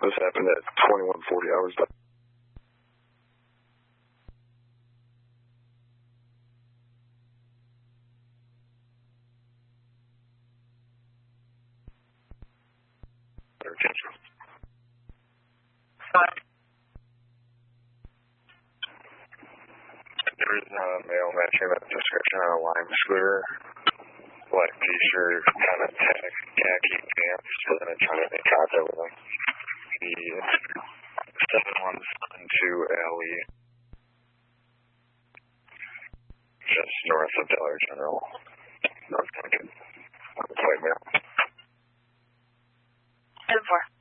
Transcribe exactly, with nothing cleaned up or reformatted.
This happened at twenty-one forty. I was... There is a male matching that description on a Lime scooter. Black t-shirt, kind of tech, khaki pants, and then a China Mikado with him. The seven one seven two alley, just north of Dollar General, North Duncan. White male. ten four.